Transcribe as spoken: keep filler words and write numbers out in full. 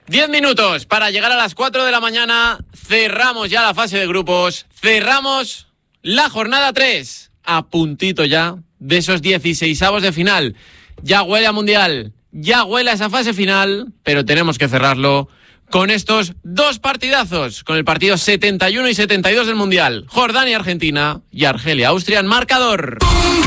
Diez minutos para llegar a las cuatro de la mañana. Cerramos ya la fase de grupos. Cerramos la jornada tres. A puntito ya de esos dieciseisavos de final. Ya huele a Mundial. Ya huele a esa fase final. Pero tenemos que cerrarlo con estos dos partidazos. Con el partido setenta y uno y setenta y dos del Mundial. Jordania-Argentina y Argelia-Austria en marcador.